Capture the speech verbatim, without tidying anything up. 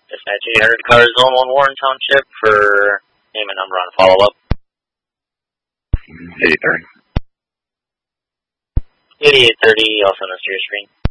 Dispatch eight hundred cars, zone one Warren Township for name and number on follow-up. eighty thirty. eighty-eight thirty, also on your screen.